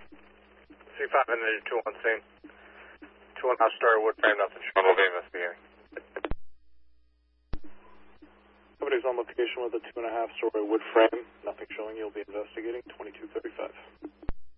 C5 and then 2 on scene. 2 and a half story wood frame, nothing showing. We'll be investigating. Somebody's on location with a 2.5 story wood frame, nothing showing. You'll be investigating. 2235.